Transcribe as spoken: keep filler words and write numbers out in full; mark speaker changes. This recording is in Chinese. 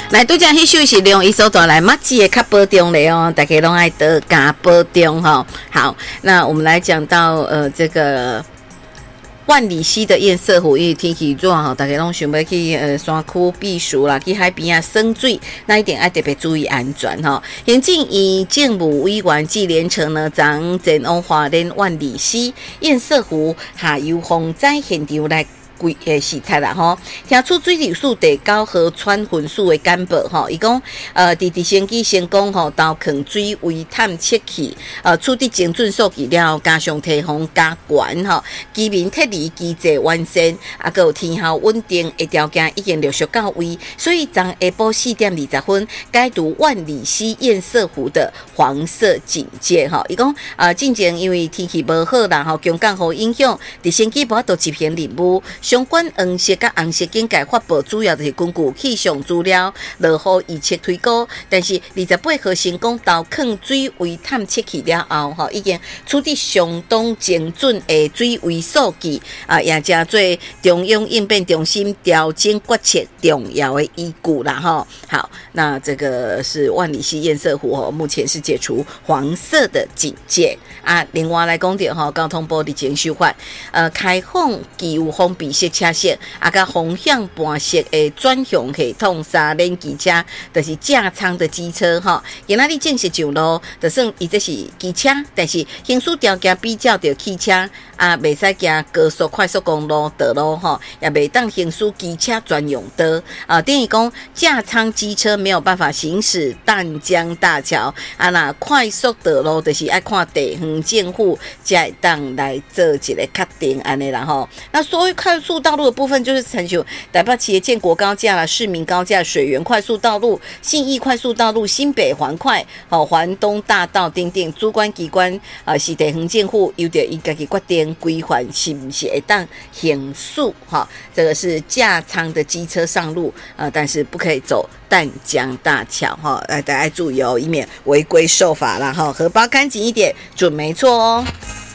Speaker 1: 来拄则迄首是用伊所带来马吉的较保重咧哦，大家拢爱得加保重哈。好，那我们来讲到呃这个。万里溪的堰塞湖，因为天气热吼，大家拢想要去呃山区避暑啦，去海边啊耍水，那一定要特别注意安全吼。行政院政务委员纪连成呢，昨前往花莲万里溪堰塞湖下游洪灾现场来。规诶视察啦吼，听出水利署第九号川分署的简报吼，伊讲呃，伫直升机成功吼到坑水位探测器，呃，取得精准数据了，加上堤防加悬吼，居民撤离机制完善，啊，佮有天候稳定的条件已经陆续到位，所以昨下晡四点二十分解除万里溪堰塞湖的黄色警戒吼，伊讲呃，进前因为天气无好啦吼，强降雨影响，直升机无法度执行任务。相关黄色甲红色警戒发布主要就是根据气象资料、落雨预测推估，但是二十八号成功到坑水位探测器了后，吼已经取得相当精准的水位数据啊，也正做中央应变中心调整决策重要的依据啦，吼。好，那这个是万里溪堰塞湖吼，目前是解除黄色的警戒啊。另外来讲到吼，交通部日前修法，呃，开放具有封闭式车色啊，甲风向盘式的转向系统三轮机车，就是架舱的机车吼。今仔日正式上路，就算伊这是机车，但是行驶条件比较着汽车啊，袂使行高速快速公路道路吼，也袂当行驶机车专用道啊。等于讲架舱机车没有办法行驶淡江大桥啊，那快速道路就是爱看地方政府才会当来做一个确定安尼啦吼。那所谓快速道路的部分，就是参像台北市的建国高架啦、市民高架、水源快速道路、信义快速道路、新北环快、哦环东大道等等，主管机关啊是地方政府，由着伊家己决定规范是不是会当行驶哈。这个是架舱的机车上路啊、呃，但是不可以走淡江大桥哈，大家注意哦，以免违规受罚啦哈。荷包看紧一点，准没错哦。